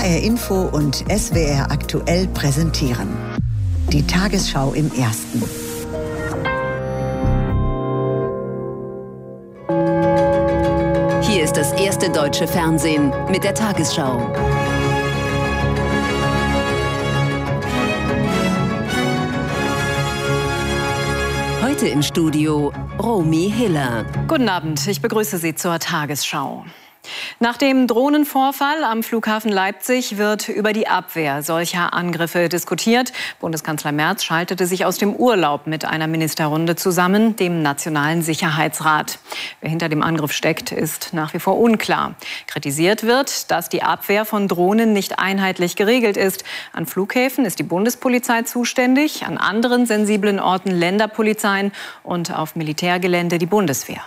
HR Info und SWR Aktuell präsentieren. Die Tagesschau im Ersten. Hier ist das erste deutsche Fernsehen mit der Tagesschau. Heute im Studio Romy Hiller. Guten Abend, ich begrüße Sie zur Tagesschau. Nach dem Drohnenvorfall am Flughafen Leipzig wird über die Abwehr solcher Angriffe diskutiert. Bundeskanzler Merz schaltete sich aus dem Urlaub mit einer Ministerrunde zusammen, dem Nationalen Sicherheitsrat. Wer hinter dem Angriff steckt, ist nach wie vor unklar. Kritisiert wird, dass die Abwehr von Drohnen nicht einheitlich geregelt ist. An Flughäfen ist die Bundespolizei zuständig, an anderen sensiblen Orten Länderpolizeien und auf Militärgelände die Bundeswehr.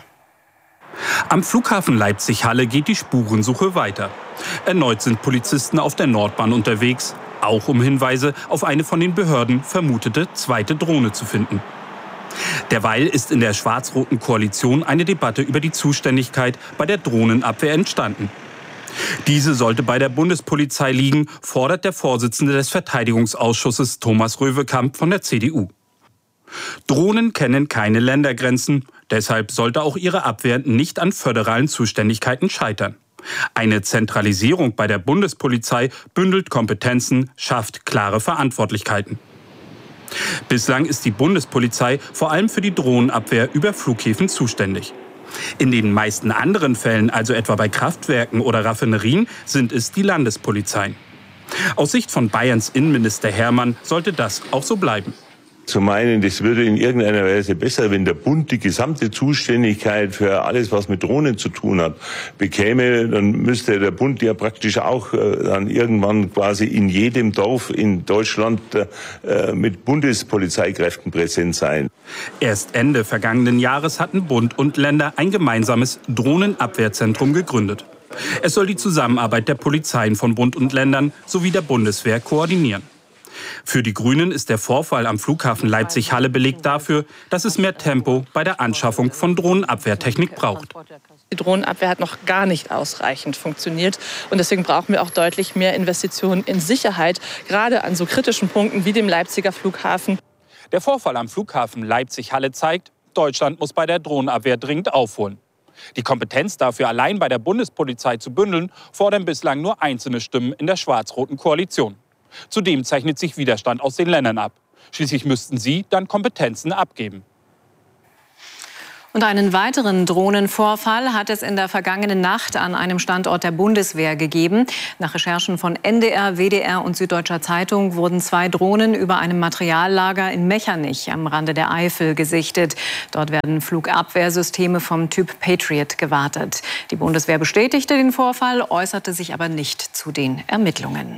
Am Flughafen Leipzig-Halle geht die Spurensuche weiter. Erneut sind Polizisten auf der Nordbahn unterwegs, auch um Hinweise auf eine von den Behörden vermutete zweite Drohne zu finden. Derweil ist in der schwarz-roten Koalition eine Debatte über die Zuständigkeit bei der Drohnenabwehr entstanden. Diese sollte bei der Bundespolizei liegen, fordert der Vorsitzende des Verteidigungsausschusses Thomas Röwekamp von der CDU. Drohnen kennen keine Ländergrenzen, deshalb sollte auch ihre Abwehr nicht an föderalen Zuständigkeiten scheitern. Eine Zentralisierung bei der Bundespolizei bündelt Kompetenzen, schafft klare Verantwortlichkeiten. Bislang ist die Bundespolizei vor allem für die Drohnenabwehr über Flughäfen zuständig. In den meisten anderen Fällen, also etwa bei Kraftwerken oder Raffinerien, sind es die Landespolizeien. Aus Sicht von Bayerns Innenminister Hermann sollte das auch so bleiben. Zu meinen, das würde in irgendeiner Weise besser, wenn der Bund die gesamte Zuständigkeit für alles, was mit Drohnen zu tun hat, bekäme, dann müsste der Bund ja praktisch auch dann irgendwann quasi in jedem Dorf in Deutschland mit Bundespolizeikräften präsent sein. Erst Ende vergangenen Jahres hatten Bund und Länder ein gemeinsames Drohnenabwehrzentrum gegründet. Es soll die Zusammenarbeit der Polizeien von Bund und Ländern sowie der Bundeswehr koordinieren. Für die Grünen ist der Vorfall am Flughafen Leipzig-Halle Beleg dafür, dass es mehr Tempo bei der Anschaffung von Drohnenabwehrtechnik braucht. Die Drohnenabwehr hat noch gar nicht ausreichend funktioniert. Und deswegen brauchen wir auch deutlich mehr Investitionen in Sicherheit, gerade an so kritischen Punkten wie dem Leipziger Flughafen. Der Vorfall am Flughafen Leipzig-Halle zeigt, Deutschland muss bei der Drohnenabwehr dringend aufholen. Die Kompetenz dafür allein bei der Bundespolizei zu bündeln, fordern bislang nur einzelne Stimmen in der schwarz-roten Koalition. Zudem zeichnet sich Widerstand aus den Ländern ab. Schließlich müssten sie dann Kompetenzen abgeben. Und einen weiteren Drohnenvorfall hat es in der vergangenen Nacht an einem Standort der Bundeswehr gegeben. Nach Recherchen von NDR, WDR und Süddeutscher Zeitung wurden 2 Drohnen über einem Materiallager in Mechernich am Rande der Eifel gesichtet. Dort werden Flugabwehrsysteme vom Typ Patriot gewartet. Die Bundeswehr bestätigte den Vorfall, äußerte sich aber nicht zu den Ermittlungen.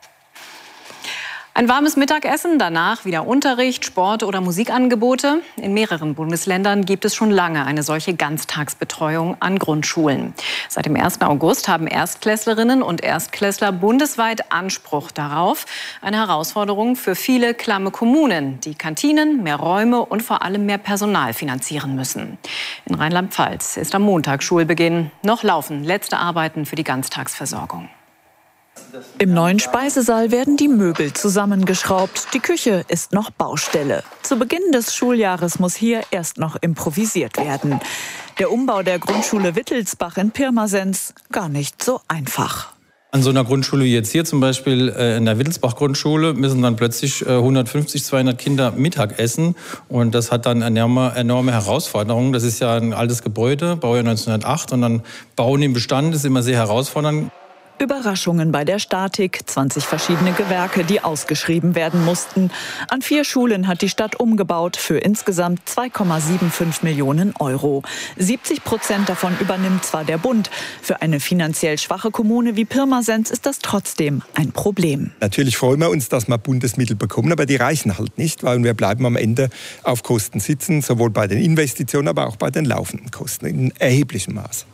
Ein warmes Mittagessen, danach wieder Unterricht, Sport- oder Musikangebote. In mehreren Bundesländern gibt es schon lange eine solche Ganztagsbetreuung an Grundschulen. Seit dem 1. August haben Erstklässlerinnen und Erstklässler bundesweit Anspruch darauf. Eine Herausforderung für viele klamme Kommunen, die Kantinen, mehr Räume und vor allem mehr Personal finanzieren müssen. In Rheinland-Pfalz ist am Montag Schulbeginn. Noch laufen letzte Arbeiten für die Ganztagsversorgung. Im neuen Speisesaal werden die Möbel zusammengeschraubt. Die Küche ist noch Baustelle. Zu Beginn des Schuljahres muss hier erst noch improvisiert werden. Der Umbau der Grundschule Wittelsbach in Pirmasens gar nicht so einfach. An so einer Grundschule wie jetzt hier zum Beispiel in der Wittelsbach-Grundschule müssen dann plötzlich 150, 200 Kinder Mittag essen. Und das hat dann enorme Herausforderungen. Das ist ja ein altes Gebäude, Baujahr 1908. Und dann Bauen im Bestand ist immer sehr herausfordernd. Überraschungen bei der Statik, 20 verschiedene Gewerke, die ausgeschrieben werden mussten. An 4 Schulen hat die Stadt umgebaut für insgesamt 2,75 Millionen Euro. 70% davon übernimmt zwar der Bund. Für eine finanziell schwache Kommune wie Pirmasens ist das trotzdem ein Problem. Natürlich freuen wir uns, dass wir Bundesmittel bekommen, aber die reichen halt nicht, weil wir bleiben am Ende auf Kosten sitzen, sowohl bei den Investitionen, aber auch bei den laufenden Kosten in erheblichem Maß.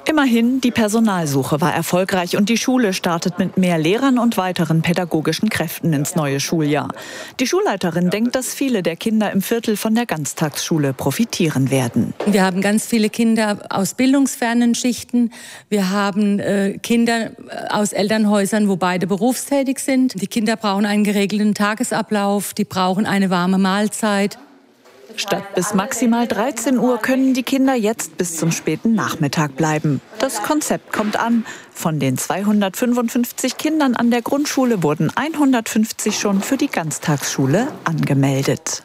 Immerhin, die Personalsuche war erfolgreich und die Schule startet mit mehr Lehrern und weiteren pädagogischen Kräften ins neue Schuljahr. Die Schulleiterin denkt, dass viele der Kinder im Viertel von der Ganztagsschule profitieren werden. Wir haben ganz viele Kinder aus bildungsfernen Schichten. Wir haben Kinder aus Elternhäusern, wo beide berufstätig sind. Die Kinder brauchen einen geregelten Tagesablauf, die brauchen eine warme Mahlzeit. Statt bis maximal 13 Uhr können die Kinder jetzt bis zum späten Nachmittag bleiben. Das Konzept kommt an. Von den 255 Kindern an der Grundschule wurden 150 schon für die Ganztagsschule angemeldet.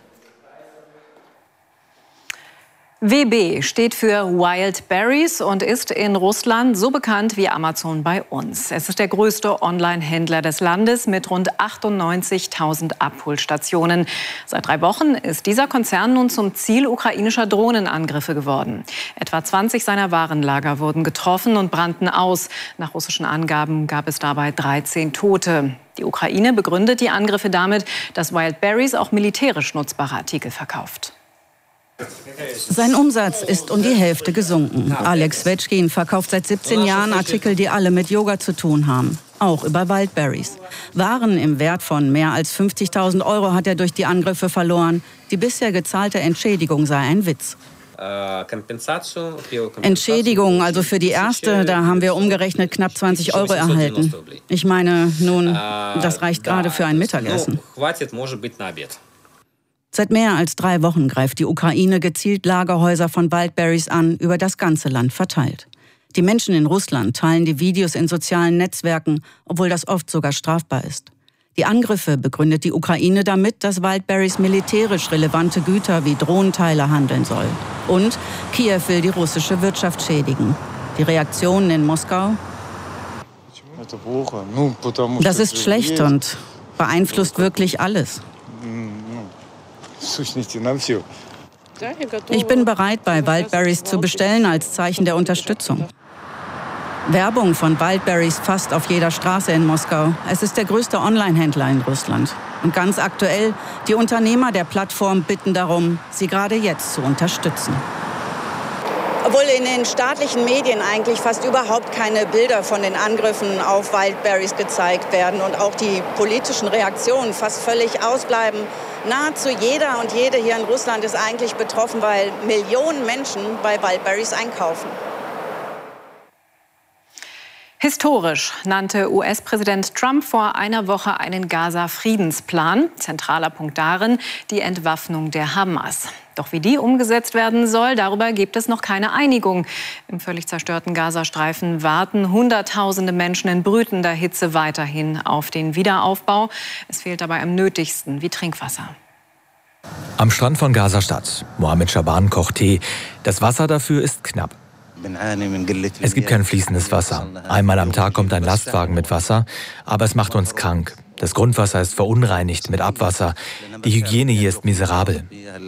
WB steht für Wild Berries und ist in Russland so bekannt wie Amazon bei uns. Es ist der größte Online-Händler des Landes mit rund 98.000 Abholstationen. Seit 3 Wochen ist dieser Konzern nun zum Ziel ukrainischer Drohnenangriffe geworden. Etwa 20 seiner Warenlager wurden getroffen und brannten aus. Nach russischen Angaben gab es dabei 13 Tote. Die Ukraine begründet die Angriffe damit, dass Wild Berries auch militärisch nutzbare Artikel verkauft. Sein Umsatz ist um die Hälfte gesunken. Alex Svechkin verkauft seit 17 Jahren Artikel, die alle mit Yoga zu tun haben. Auch über Wild Berries. Waren im Wert von mehr als 50.000 € hat er durch die Angriffe verloren. Die bisher gezahlte Entschädigung sei ein Witz. Entschädigung, also für die erste, da haben wir umgerechnet knapp 20 € erhalten. Ich meine, nun, das reicht gerade für ein Mittagessen. Seit mehr als 3 Wochen greift die Ukraine gezielt Lagerhäuser von Wild Berries an, über das ganze Land verteilt. Die Menschen in Russland teilen die Videos in sozialen Netzwerken, obwohl das oft sogar strafbar ist. Die Angriffe begründet die Ukraine damit, dass Wild Berries militärisch relevante Güter wie Drohnenteile handeln soll. Und Kiew will die russische Wirtschaft schädigen. Die Reaktionen in Moskau? Das ist schlecht und beeinflusst wirklich alles. Ich bin bereit, bei Wild Berries zu bestellen als Zeichen der Unterstützung. Werbung von Wild Berries fast auf jeder Straße in Moskau. Es ist der größte Online-Händler in Russland. Und ganz aktuell, die Unternehmer der Plattform bitten darum, sie gerade jetzt zu unterstützen. Obwohl in den staatlichen Medien eigentlich fast überhaupt keine Bilder von den Angriffen auf Wild Berries gezeigt werden und auch die politischen Reaktionen fast völlig ausbleiben. Nahezu jeder und jede hier in Russland ist eigentlich betroffen, weil Millionen Menschen bei Wild Berries einkaufen. Historisch nannte US-Präsident Trump vor einer Woche einen Gaza-Friedensplan. Zentraler Punkt darin die Entwaffnung der Hamas. Doch wie die umgesetzt werden soll, darüber gibt es noch keine Einigung. Im völlig zerstörten Gazastreifen warten Hunderttausende Menschen in brütender Hitze weiterhin auf den Wiederaufbau. Es fehlt dabei am nötigsten wie Trinkwasser. Am Strand von Gaza-Stadt. Mohammed Shaban kocht Tee. Das Wasser dafür ist knapp. Es gibt kein fließendes Wasser. Einmal am Tag kommt ein Lastwagen mit Wasser, aber es macht uns krank. Das Grundwasser ist verunreinigt mit Abwasser. Die Hygiene hier ist miserabel.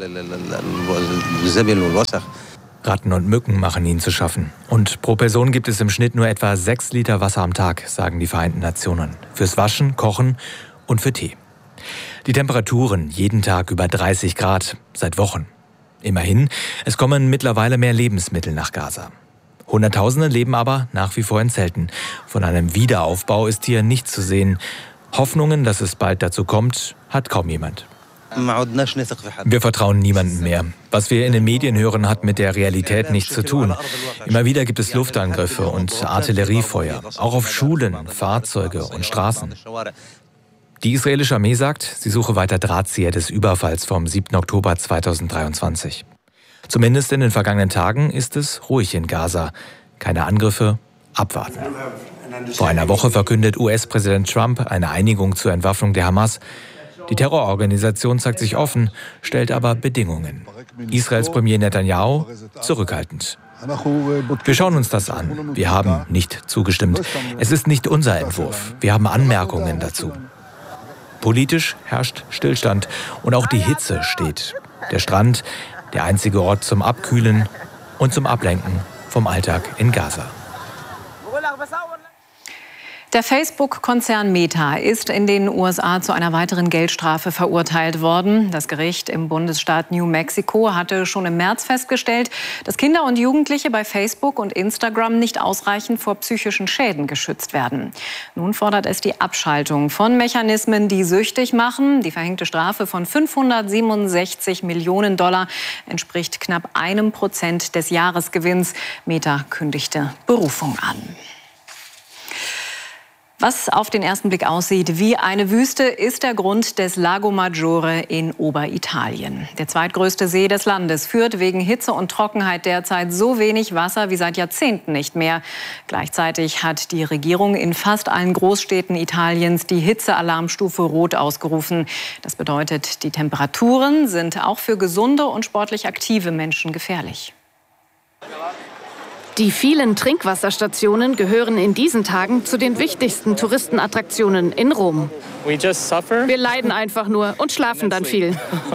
Ratten und Mücken machen ihnen zu schaffen. Und pro Person gibt es im Schnitt nur etwa 6 Liter Wasser am Tag, sagen die Vereinten Nationen. Fürs Waschen, Kochen und für Tee. Die Temperaturen jeden Tag über 30 Grad, seit Wochen. Immerhin, es kommen mittlerweile mehr Lebensmittel nach Gaza. Hunderttausende leben aber nach wie vor in Zelten. Von einem Wiederaufbau ist hier nichts zu sehen. Hoffnungen, dass es bald dazu kommt, hat kaum jemand. Wir vertrauen niemandem mehr. Was wir in den Medien hören, hat mit der Realität nichts zu tun. Immer wieder gibt es Luftangriffe und Artilleriefeuer, auch auf Schulen, Fahrzeuge und Straßen. Die israelische Armee sagt, sie suche weiter Drahtzieher des Überfalls vom 7. Oktober 2023. Zumindest in den vergangenen Tagen ist es ruhig in Gaza. Keine Angriffe, abwarten. Vor einer Woche verkündet US-Präsident Trump eine Einigung zur Entwaffnung der Hamas. Die Terrororganisation zeigt sich offen, stellt aber Bedingungen. Israels Premier Netanyahu zurückhaltend. Wir schauen uns das an. Wir haben nicht zugestimmt. Es ist nicht unser Entwurf. Wir haben Anmerkungen dazu. Politisch herrscht Stillstand und auch die Hitze steht. Der Strand, der einzige Ort zum Abkühlen und zum Ablenken vom Alltag in Gaza. Der Facebook-Konzern Meta ist in den USA zu einer weiteren Geldstrafe verurteilt worden. Das Gericht im Bundesstaat New Mexico hatte schon im März festgestellt, dass Kinder und Jugendliche bei Facebook und Instagram nicht ausreichend vor psychischen Schäden geschützt werden. Nun fordert es die Abschaltung von Mechanismen, die süchtig machen. Die verhängte Strafe von $567 Millionen entspricht knapp 1% des Jahresgewinns. Meta kündigte Berufung an. Was auf den ersten Blick aussieht wie eine Wüste, ist der Grund des Lago Maggiore in Oberitalien. Der zweitgrößte See des Landes führt wegen Hitze und Trockenheit derzeit so wenig Wasser wie seit Jahrzehnten nicht mehr. Gleichzeitig hat die Regierung in fast allen Großstädten Italiens die Hitzealarmstufe Rot ausgerufen. Das bedeutet, die Temperaturen sind auch für gesunde und sportlich aktive Menschen gefährlich. Die vielen Trinkwasserstationen gehören in diesen Tagen zu den wichtigsten Touristenattraktionen in Rom. Wir leiden einfach nur und schlafen dann viel.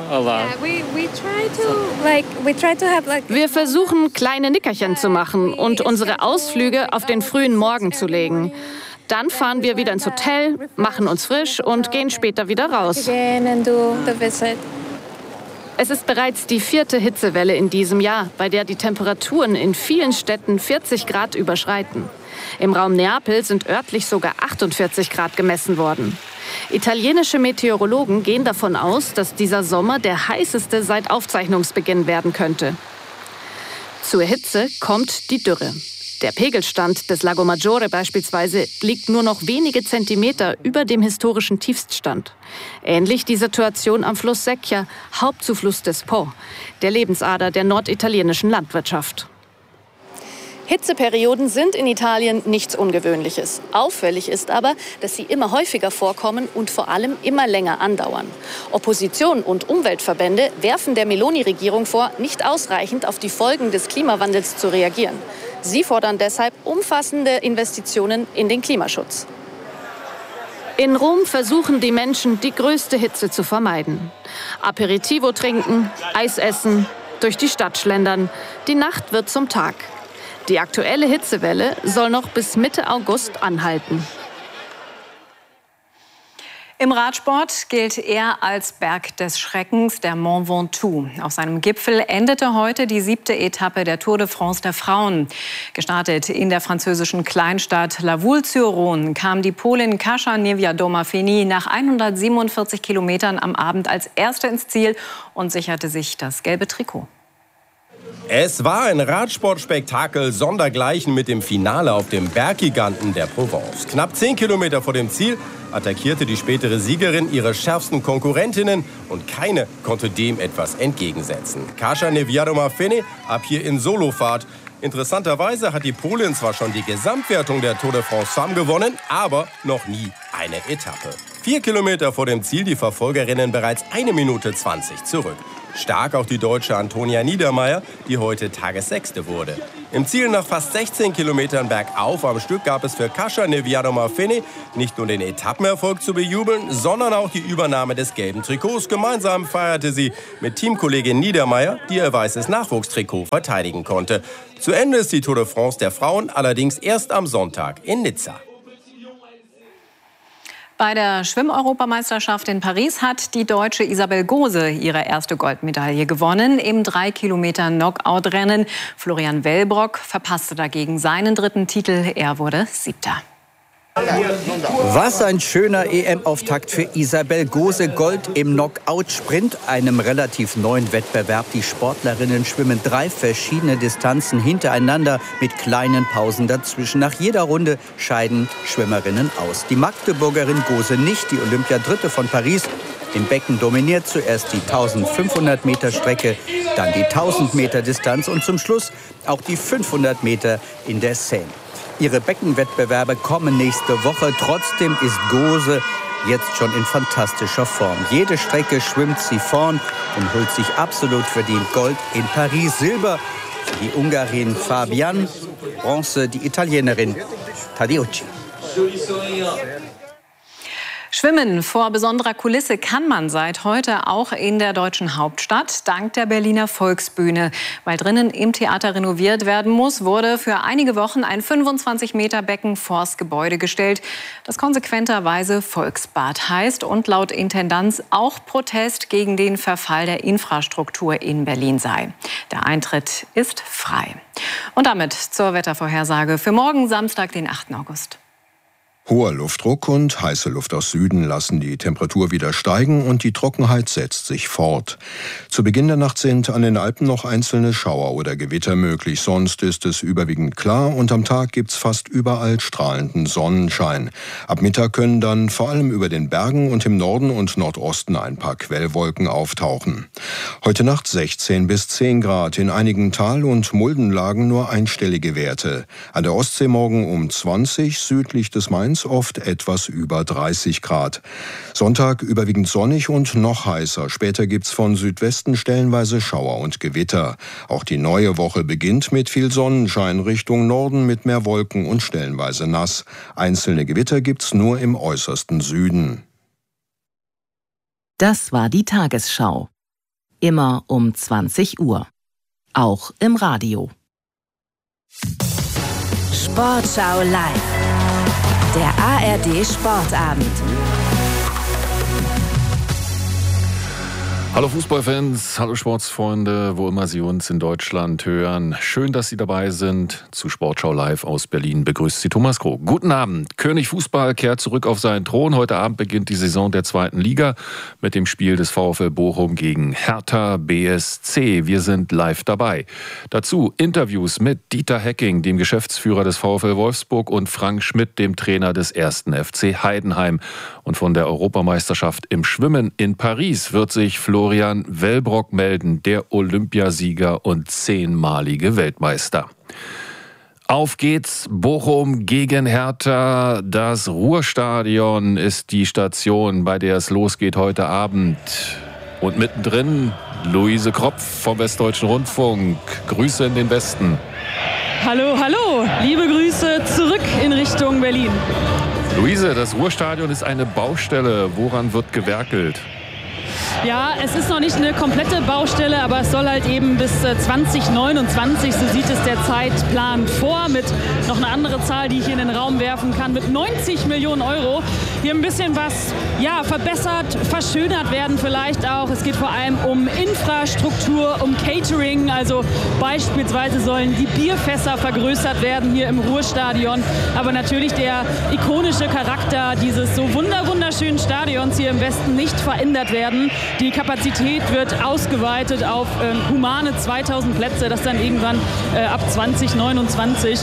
Wir versuchen, kleine Nickerchen zu machen und unsere Ausflüge auf den frühen Morgen zu legen. Dann fahren wir wieder ins Hotel, machen uns frisch und gehen später wieder raus. Es ist bereits die 4. Hitzewelle in diesem Jahr, bei der die Temperaturen in vielen Städten 40 Grad überschreiten. Im Raum Neapel sind örtlich sogar 48 Grad gemessen worden. Italienische Meteorologen gehen davon aus, dass dieser Sommer der heißeste seit Aufzeichnungsbeginn werden könnte. Zur Hitze kommt die Dürre. Der Pegelstand des Lago Maggiore beispielsweise liegt nur noch wenige Zentimeter über dem historischen Tiefststand. Ähnlich die Situation am Fluss Secchia, Hauptzufluss des Po, der Lebensader der norditalienischen Landwirtschaft. Hitzeperioden sind in Italien nichts Ungewöhnliches. Auffällig ist aber, dass sie immer häufiger vorkommen und vor allem immer länger andauern. Opposition und Umweltverbände werfen der Meloni-Regierung vor, nicht ausreichend auf die Folgen des Klimawandels zu reagieren. Sie fordern deshalb umfassende Investitionen in den Klimaschutz. In Rom versuchen die Menschen, die größte Hitze zu vermeiden. Aperitivo trinken, Eis essen, durch die Stadt schlendern. Die Nacht wird zum Tag. Die aktuelle Hitzewelle soll noch bis Mitte August anhalten. Im Radsport gilt er als Berg des Schreckens, der Mont Ventoux. Auf seinem Gipfel endete heute die 7. Etappe der Tour de France der Frauen. Gestartet in der französischen Kleinstadt La Voulte-sur-Rhône kam die Polin Kasia Niewiadoma-Feni nach 147 Kilometern am Abend als Erste ins Ziel und sicherte sich das gelbe Trikot. Es war ein Radsportspektakel sondergleichen mit dem Finale auf dem Berggiganten der Provence. Knapp 10 Kilometer vor dem Ziel attackierte die spätere Siegerin ihre schärfsten Konkurrentinnen und keine konnte dem etwas entgegensetzen. Kasia Niewiadoma-Feni ab hier in Solofahrt. Interessanterweise hat die Polin zwar schon die Gesamtwertung der Tour de France Femmes gewonnen, aber noch nie eine Etappe. 4 Kilometer vor dem Ziel die Verfolgerinnen bereits 1 Minute 20 zurück. Stark auch die Deutsche Antonia Niedermeier, die heute Tagessechste wurde. Im Ziel nach fast 16 Kilometern bergauf am Stück gab es für Kasia Niewiadoma-Feni nicht nur den Etappenerfolg zu bejubeln, sondern auch die Übernahme des gelben Trikots. Gemeinsam feierte sie mit Teamkollegin Niedermeier, die ihr weißes Nachwuchstrikot verteidigen konnte. Zu Ende ist die Tour de France der Frauen allerdings erst am Sonntag in Nizza. Bei der Schwimm-Europameisterschaft in Paris hat die Deutsche Isabel Gose ihre erste Goldmedaille gewonnen im 3-Kilometer-Knockout-Rennen. Florian Wellbrock verpasste dagegen seinen 3. Titel. Er wurde 7. Was ein schöner EM-Auftakt für Isabel Gose. Gold im Knockout-Sprint, einem relativ neuen Wettbewerb. Die Sportlerinnen schwimmen 3 verschiedene Distanzen hintereinander mit kleinen Pausen dazwischen. Nach jeder Runde scheiden Schwimmerinnen aus. Die Magdeburgerin Gose nicht, die Olympiadritte von Paris. Im Becken dominiert zuerst die 1500 Meter Strecke, dann die 1000 Meter Distanz und zum Schluss auch die 500 Meter in der Seine. Ihre Beckenwettbewerbe kommen nächste Woche. Trotzdem ist Gose jetzt schon in fantastischer Form. Jede Strecke schwimmt sie vorn und holt sich absolut verdient Gold in Paris. Silber für die Ungarin Fabian, Bronze die Italienerin Tadeucci. Schwimmen vor besonderer Kulisse kann man seit heute auch in der deutschen Hauptstadt, dank der Berliner Volksbühne. Weil drinnen im Theater renoviert werden muss, wurde für einige Wochen ein 25-Meter-Becken vors Gebäude gestellt, das konsequenterweise Volksbad heißt und laut Intendanz auch Protest gegen den Verfall der Infrastruktur in Berlin sei. Der Eintritt ist frei. Und damit zur Wettervorhersage für morgen Samstag, den 8. August. Hoher Luftdruck und heiße Luft aus Süden lassen die Temperatur wieder steigen und die Trockenheit setzt sich fort. Zu Beginn der Nacht sind an den Alpen noch einzelne Schauer oder Gewitter möglich, sonst ist es überwiegend klar und am Tag gibt's fast überall strahlenden Sonnenschein. Ab Mittag können dann vor allem über den Bergen und im Norden und Nordosten ein paar Quellwolken auftauchen. Heute Nacht 16 bis 10 Grad, in einigen Tal- und Muldenlagen nur einstellige Werte. An der Ostsee morgen um 20, südlich des Mains oft etwas über 30 Grad. Sonntag überwiegend sonnig und noch heißer. Später gibt's von Südwesten stellenweise Schauer und Gewitter. Auch die neue Woche beginnt mit viel Sonnenschein, Richtung Norden mit mehr Wolken und stellenweise nass. Einzelne Gewitter gibt's nur im äußersten Süden. Das war die Tagesschau. Immer um 20 Uhr. Auch im Radio. Sportschau live. Der ARD Sportabend. Hallo Fußballfans, hallo Sportsfreunde, wo immer Sie uns in Deutschland hören. Schön, dass Sie dabei sind. Zu Sportschau live aus Berlin begrüßt Sie Thomas Kroh. Guten Abend. König Fußball kehrt zurück auf seinen Thron. Heute Abend beginnt die Saison der 2. Liga mit dem Spiel des VfL Bochum gegen Hertha BSC. Wir sind live dabei. Dazu Interviews mit Dieter Hecking, dem Geschäftsführer des VfL Wolfsburg, und Frank Schmidt, dem Trainer des 1. FC Heidenheim. Und von der Europameisterschaft im Schwimmen in Paris wird sich Florian Wellbrock melden, der Olympiasieger und 10-malige Weltmeister. Auf geht's, Bochum gegen Hertha. Das Ruhrstadion ist die Station, bei der es losgeht heute Abend. Und mittendrin Luise Kropf vom Westdeutschen Rundfunk. Grüße in den Westen. Hallo, hallo, liebe Grüße zurück in Richtung Berlin. Luise, das Ruhrstadion ist eine Baustelle. Woran wird gewerkelt? Ja, es ist noch nicht eine komplette Baustelle, aber es soll halt eben bis 2029, so sieht es der Zeitplan vor, mit noch eine andere Zahl, die ich hier in den Raum werfen kann, mit 90 Millionen Euro. Hier ein bisschen was verbessert, verschönert werden vielleicht auch. Es geht vor allem um Infrastruktur, um Catering, also beispielsweise sollen die Bierfässer vergrößert werden hier im Ruhrstadion. Aber natürlich der ikonische Charakter dieses so wunderschönen Stadions hier im Westen nicht verändert werden. Die Kapazität wird ausgeweitet auf humane 2000 Plätze, dass dann irgendwann ab 2029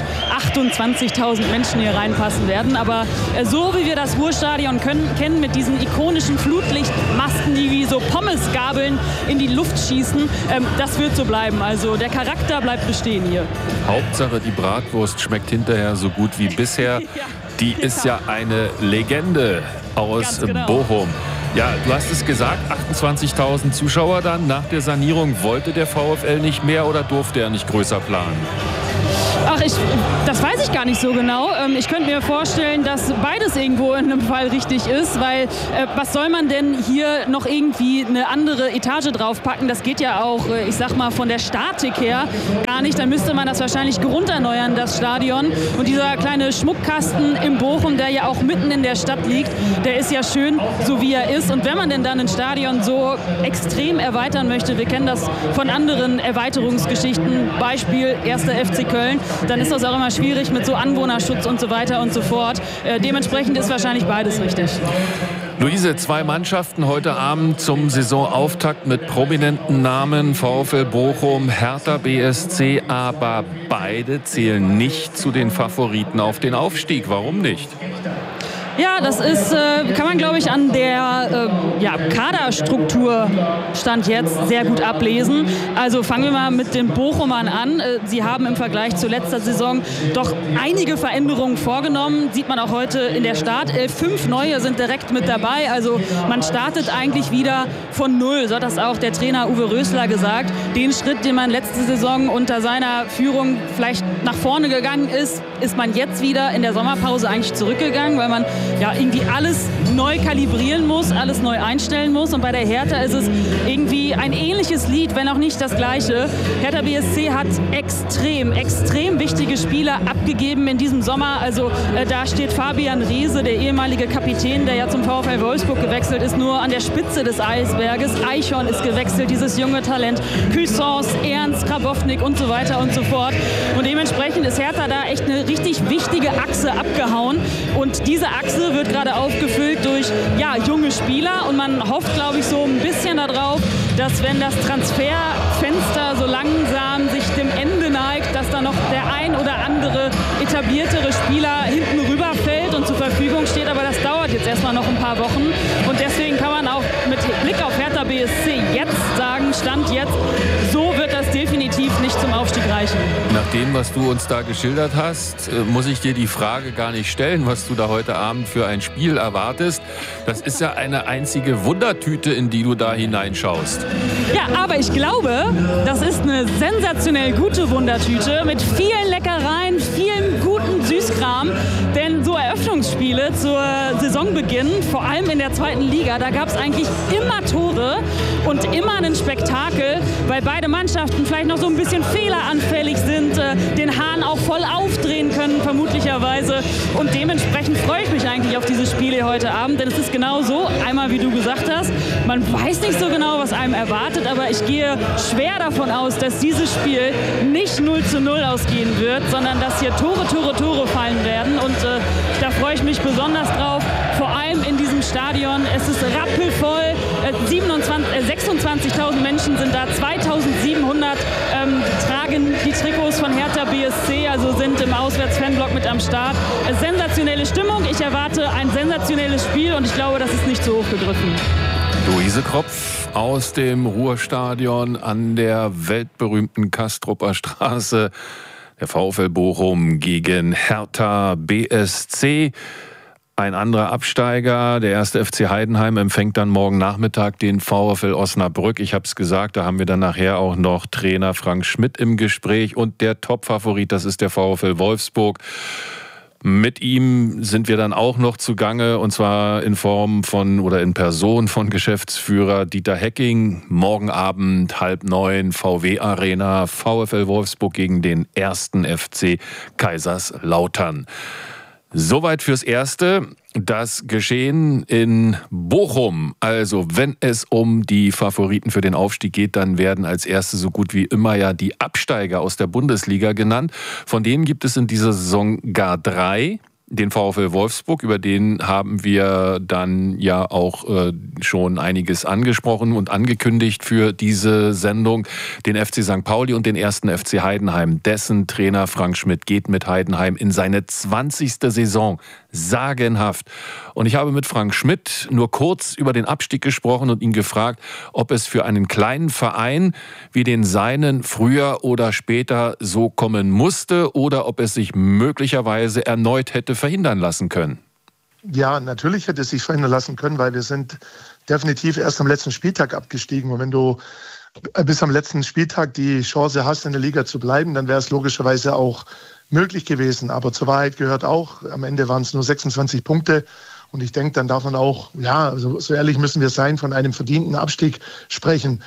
28.000 Menschen hier reinpassen werden. Aber so wie wir das Ruhrstadion kennen, mit diesen ikonischen Flutlichtmasten, die wie so Pommesgabeln in die Luft schießen, das wird so bleiben. Also der Charakter bleibt bestehen hier. Hauptsache, die Bratwurst schmeckt hinterher so gut wie bisher. Die ist ja eine Legende aus Bochum. Ja, du hast es gesagt, 28.000 Zuschauer dann. Nach der Sanierung wollte der VfL nicht mehr oder durfte er nicht größer planen? Ach, das weiß ich gar nicht so genau. Ich könnte mir vorstellen, dass beides irgendwo in einem Fall richtig ist, weil was soll man denn hier noch irgendwie eine andere Etage draufpacken? Das geht ja auch, ich sag mal, von der Statik her gar nicht. Dann müsste man das wahrscheinlich grunderneuern, das Stadion. Und dieser kleine Schmuckkasten im Bochum, der ja auch mitten in der Stadt liegt, der ist ja schön, so wie er ist. Und wenn man denn dann ein Stadion so extrem erweitern möchte, wir kennen das von anderen Erweiterungsgeschichten, Beispiel 1. FC Köln, dann ist das auch immer schwierig mit so Anwohnerschutz und so weiter und so fort. Dementsprechend ist wahrscheinlich beides richtig. Luise, 2 Mannschaften heute Abend zum Saisonauftakt mit prominenten Namen: VfL Bochum, Hertha BSC, aber beide zählen nicht zu den Favoriten auf den Aufstieg. Warum nicht? Ja, das ist, kann man, glaube ich, an der Kaderstruktur Stand jetzt sehr gut ablesen. Also fangen wir mal mit den Bochumern an. Sie haben im Vergleich zur letzter Saison doch einige Veränderungen vorgenommen. Sieht man auch heute in der Startelf. 5 neue sind direkt mit dabei. Also man startet eigentlich wieder von Null. So hat das auch der Trainer Uwe Rösler gesagt. Den Schritt, den man letzte Saison unter seiner Führung vielleicht nach vorne gegangen ist, ist man jetzt wieder in der Sommerpause eigentlich zurückgegangen, weil man ja irgendwie alles neu kalibrieren muss, alles neu einstellen muss. Und bei der Hertha ist es irgendwie ein ähnliches Lied, wenn auch nicht das gleiche. Hertha BSC hat extrem wichtige Spieler abgegeben in diesem Sommer. Also da steht Fabian Reese, der ehemalige Kapitän, der ja zum VfL Wolfsburg gewechselt ist, nur an der Spitze des Eisberges. Eichhorn ist gewechselt, dieses junge Talent. Cuisance, Ernst, Grabownik und so weiter und so fort. Und dementsprechend ist Hertha da echt eine richtig wichtige Achse abgehauen. Und diese Achse wird gerade aufgefüllt durch junge Spieler. Und man hofft, glaube ich, so ein bisschen darauf, dass wenn das Transferfenster so langsam sich dem Ende neigt, dass da noch der ein oder andere etabliertere Spieler hinten rüberfällt und zur Verfügung steht. Aber das dauert jetzt erstmal noch ein paar Wochen. Und deswegen kann man auch mit Blick auf Hertha BSC jetzt sagen, Stand jetzt, so wird das definitiv nicht zum Aufstieg reichen. Nach dem, was du uns da geschildert hast, muss ich dir die Frage gar nicht stellen, was du da heute Abend für ein Spiel erwartest. Das ist ja eine einzige Wundertüte, in die du da hineinschaust. Ja, aber ich glaube, das ist eine sensationell gute Wundertüte mit vielen Leckereien, vielen guten Süßkram. Denn so Eröffnungsspiele zur Saisonbeginn, vor allem in der 2. Liga, da gab es eigentlich immer Tore und immer ein Spektakel, weil beide Mannschaften vielleicht noch so ein bisschen fehleranfällig sind, den Hahn auch voll aufdrehen können, vermutlicherweise. Und dementsprechend freue ich mich eigentlich auf diese Spiele heute Abend, denn es ist genau so, einmal wie du gesagt hast, man weiß nicht so genau, was einem erwartet, aber ich gehe schwer davon aus, dass dieses Spiel nicht 0:0 ausgehen wird, sondern dass hier Tore fallen werden. Und da freue ich mich besonders drauf, vor allem in diesem Stadion. Es ist rappelvoll, 26.000 Menschen sind da, 2.700 tragen die Trikots von Hertha BSC, also sind im Auswärtsfanblock mit am Start. Sensationelle Stimmung, ich erwarte ein sensationelles Spiel und ich glaube, das ist nicht zu hoch gegriffen. Luise Kropf aus dem Ruhrstadion an der weltberühmten Kastrupper Straße. Der VfL Bochum gegen Hertha BSC. Ein anderer Absteiger, der 1. FC Heidenheim, empfängt dann morgen Nachmittag den VfL Osnabrück. Ich habe es gesagt, da haben wir dann nachher auch noch Trainer Frank Schmidt im Gespräch. Und der Topfavorit, das ist der VfL Wolfsburg. Mit ihm sind wir dann auch noch zugange, und zwar in Form von oder in Person von Geschäftsführer Dieter Hecking. Morgen Abend 8:30 VW Arena, VfL Wolfsburg gegen den 1. FC Kaiserslautern. Soweit fürs Erste. Das Geschehen in Bochum. Also wenn es um die Favoriten für den Aufstieg geht, dann werden als erste so gut wie immer ja die Absteiger aus der Bundesliga genannt. Von denen gibt es in dieser Saison gar 3. Den VfL Wolfsburg, über den haben wir dann ja auch schon einiges angesprochen und angekündigt für diese Sendung. Den FC St. Pauli und den 1. FC Heidenheim. Dessen Trainer Frank Schmidt geht mit Heidenheim in seine 20. Saison. Sagenhaft. Und ich habe mit Frank Schmidt nur kurz über den Abstieg gesprochen und ihn gefragt, ob es für einen kleinen Verein wie den seinen früher oder später so kommen musste oder ob es sich möglicherweise erneut hätte verhindern lassen können. Ja, natürlich hätte es sich verhindern lassen können, weil wir sind definitiv erst am letzten Spieltag abgestiegen. Und wenn du bis am letzten Spieltag die Chance hast, in der Liga zu bleiben, dann wäre es logischerweise auch möglich gewesen. Aber zur Wahrheit gehört auch, am Ende waren es nur 26 Punkte. Und ich denke, dann darf man auch, so ehrlich müssen wir sein, von einem verdienten Abstieg sprechen.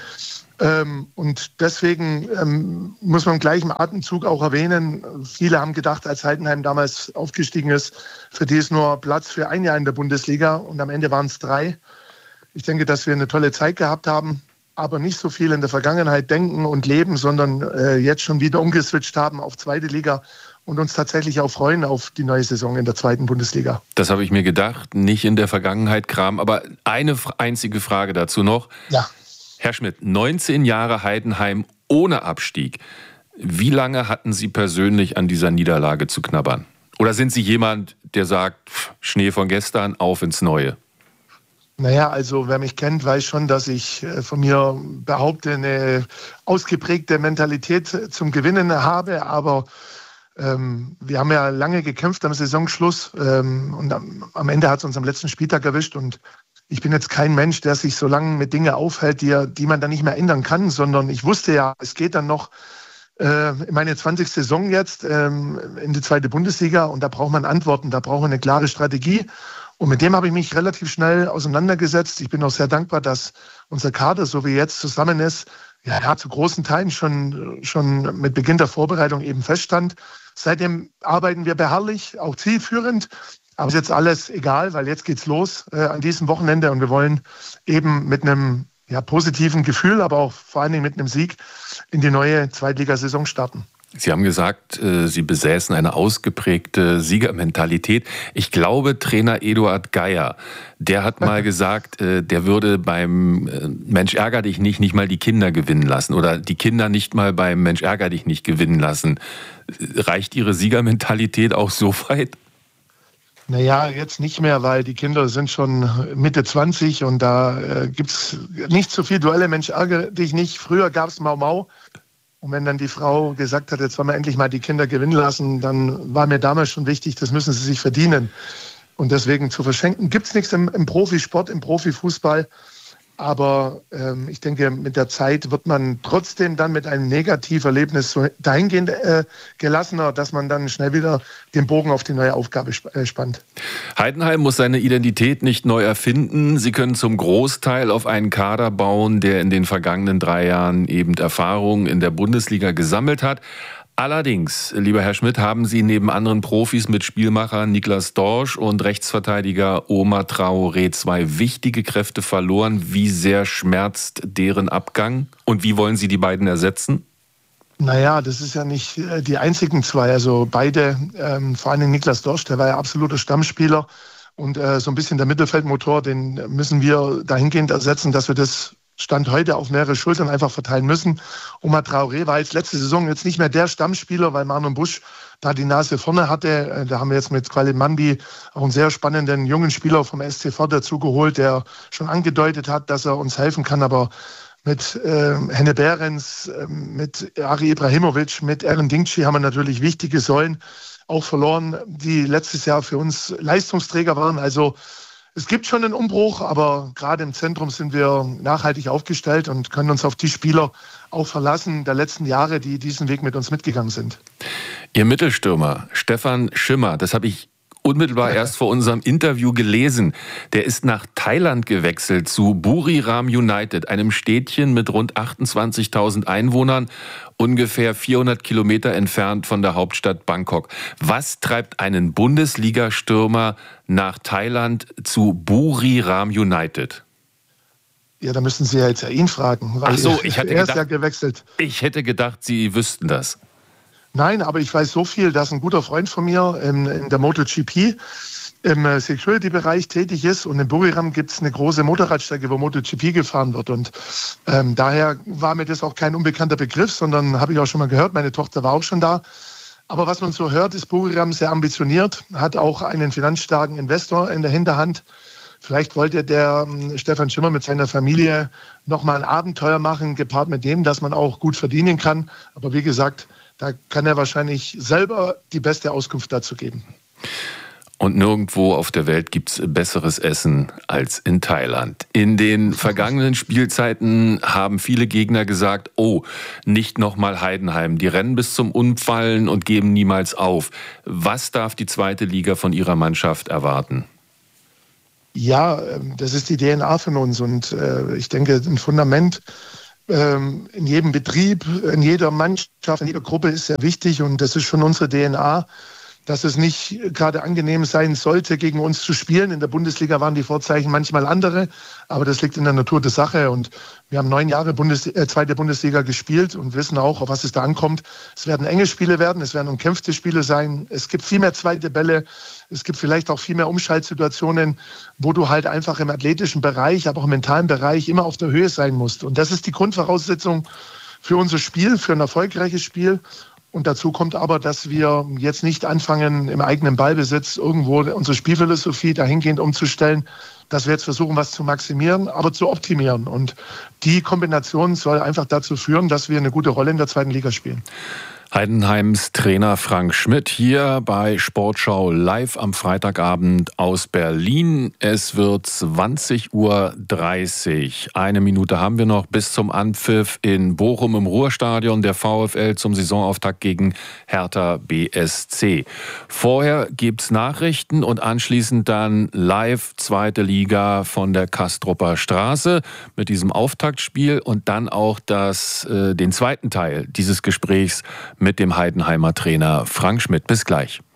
Und deswegen muss man gleich im Atemzug auch erwähnen, viele haben gedacht, als Heidenheim damals aufgestiegen ist, für die ist nur Platz für ein Jahr in der Bundesliga und am Ende waren es 3. Ich denke, dass wir eine tolle Zeit gehabt haben, aber nicht so viel in der Vergangenheit denken und leben, sondern jetzt schon wieder umgeswitcht haben auf 2. Liga und uns tatsächlich auch freuen auf die neue Saison in der 2. Bundesliga. Das habe ich mir gedacht, nicht in der Vergangenheit kramen, aber eine einzige Frage dazu noch. Ja. Herr Schmidt, 19 Jahre Heidenheim ohne Abstieg. Wie lange hatten Sie persönlich an dieser Niederlage zu knabbern? Oder sind Sie jemand, der sagt, Schnee von gestern, auf ins Neue? Naja, also wer mich kennt, weiß schon, dass ich von mir behaupte, eine ausgeprägte Mentalität zum Gewinnen habe. Aber wir haben ja lange gekämpft am Saisonschluss und am Ende hat es uns am letzten Spieltag erwischt. Und ich bin jetzt kein Mensch, der sich so lange mit Dingen aufhält, die man dann nicht mehr ändern kann, sondern ich wusste ja, es geht dann noch meine 20. Saison jetzt in die 2. Bundesliga und da braucht man Antworten, da braucht man eine klare Strategie. Und mit dem habe ich mich relativ schnell auseinandergesetzt. Ich bin auch sehr dankbar, dass unser Kader, so wie jetzt zusammen ist, ja zu großen Teilen schon mit Beginn der Vorbereitung eben feststand. Seitdem arbeiten wir beharrlich, auch zielführend. Aber ist jetzt alles egal, weil jetzt geht's los an diesem Wochenende und wir wollen eben mit einem positiven Gefühl, aber auch vor allen Dingen mit einem Sieg in die neue Zweitligasaison starten. Sie haben gesagt, Sie besäßen eine ausgeprägte Siegermentalität. Ich glaube, Trainer Eduard Geier, der hat mal gesagt, der würde beim Mensch ärger dich nicht mal die Kinder gewinnen lassen oder die Kinder nicht mal beim Mensch ärger dich nicht gewinnen lassen. Reicht Ihre Siegermentalität auch so weit? Naja, jetzt nicht mehr, weil die Kinder sind schon Mitte 20 und da gibt's nicht so viel Duelle, Mensch ärger dich nicht. Früher gab's Mau Mau. Und wenn dann die Frau gesagt hat, jetzt wollen wir endlich mal die Kinder gewinnen lassen, dann war mir damals schon wichtig, das müssen sie sich verdienen. Und deswegen zu verschenken gibt's nichts im Profisport, im Profifußball. Aber ich denke, mit der Zeit wird man trotzdem dann mit einem Negativerlebnis so dahingehend gelassener, dass man dann schnell wieder den Bogen auf die neue Aufgabe spannt. Heidenheim muss seine Identität nicht neu erfinden. Sie können zum Großteil auf einen Kader bauen, der in den vergangenen 3 Jahren eben Erfahrungen in der Bundesliga gesammelt hat. Allerdings, lieber Herr Schmidt, haben Sie neben anderen Profis mit Spielmacher Niklas Dorsch und Rechtsverteidiger Omar Traoré 2 wichtige Kräfte verloren. Wie sehr schmerzt deren Abgang und wie wollen Sie die beiden ersetzen? Naja, das ist ja nicht die einzigen 2. Also beide, vor allem Niklas Dorsch, der war ja absoluter Stammspieler und so ein bisschen der Mittelfeldmotor, den müssen wir dahingehend ersetzen, dass wir das Stand heute auf mehrere Schultern einfach verteilen müssen. Omar Traoré war jetzt letzte Saison jetzt nicht mehr der Stammspieler, weil Marlon Busch da die Nase vorne hatte. Da haben wir jetzt mit Qualim Mandi auch einen sehr spannenden jungen Spieler vom SCV dazu geholt, der schon angedeutet hat, dass er uns helfen kann. Aber mit Henne Behrens, mit Ari Ibrahimovic, mit Eren Dingci haben wir natürlich wichtige Säulen auch verloren, die letztes Jahr für uns Leistungsträger waren. Also es gibt schon einen Umbruch, aber gerade im Zentrum sind wir nachhaltig aufgestellt und können uns auf die Spieler auch verlassen der letzten Jahre, die diesen Weg mit uns mitgegangen sind. Ihr Mittelstürmer Stefan Schimmer, das habe ich unmittelbar erst vor unserem Interview gelesen. Der ist nach Thailand gewechselt zu Buriram United, einem Städtchen mit rund 28.000 Einwohnern, ungefähr 400 Kilometer entfernt von der Hauptstadt Bangkok. Was treibt einen Bundesliga-Stürmer nach Thailand zu Buriram United? Ja, da müssen Sie ja jetzt ihn fragen. Weil Ach so, er ist ja gewechselt. Ich hätte gedacht, Sie wüssten das. Nein, aber ich weiß so viel, dass ein guter Freund von mir in der MotoGP im Security-Bereich tätig ist und in Buriram gibt es eine große Motorradstrecke, wo MotoGP gefahren wird und daher war mir das auch kein unbekannter Begriff, sondern habe ich auch schon mal gehört, meine Tochter war auch schon da. Aber was man so hört, ist Buriram sehr ambitioniert, hat auch einen finanzstarken Investor in der Hinterhand. Vielleicht wollte der Stefan Schimmer mit seiner Familie nochmal ein Abenteuer machen, gepaart mit dem, dass man auch gut verdienen kann. Aber wie gesagt, da kann er wahrscheinlich selber die beste Auskunft dazu geben. Und nirgendwo auf der Welt gibt es besseres Essen als in Thailand. In den vergangenen Spielzeiten haben viele Gegner gesagt, oh, nicht nochmal Heidenheim. Die rennen bis zum Umfallen und geben niemals auf. Was darf die 2. Liga von ihrer Mannschaft erwarten? Ja, das ist die DNA von uns und ich denke, ein Fundament in jedem Betrieb, in jeder Mannschaft, in jeder Gruppe ist sehr wichtig und das ist schon unsere DNA, dass es nicht gerade angenehm sein sollte, gegen uns zu spielen. In der Bundesliga waren die Vorzeichen manchmal andere, aber das liegt in der Natur der Sache und wir haben 9 Jahre 2. Bundesliga gespielt und wissen auch, auf was es da ankommt. Es werden enge Spiele werden, es werden umkämpfte Spiele sein, es gibt viel mehr zweite Bälle, es gibt vielleicht auch viel mehr Umschaltsituationen, wo du halt einfach im athletischen Bereich, aber auch im mentalen Bereich immer auf der Höhe sein musst. Und das ist die Grundvoraussetzung für unser Spiel, für ein erfolgreiches Spiel. Und dazu kommt aber, dass wir jetzt nicht anfangen, im eigenen Ballbesitz irgendwo unsere Spielphilosophie dahingehend umzustellen, dass wir jetzt versuchen, was zu maximieren, aber zu optimieren. Und die Kombination soll einfach dazu führen, dass wir eine gute Rolle in der 2. Liga spielen. Heidenheims Trainer Frank Schmidt hier bei Sportschau live am Freitagabend aus Berlin. Es wird 20:30 Uhr. Eine Minute haben wir noch bis zum Anpfiff in Bochum im Ruhrstadion der VfL zum Saisonauftakt gegen Hertha BSC. Vorher gibt's Nachrichten und anschließend dann live zweite Liga von der Kastrupper Straße mit diesem Auftaktspiel und dann auch den zweiten Teil dieses Gesprächs mit dem Heidenheimer Trainer Frank Schmidt. Bis gleich.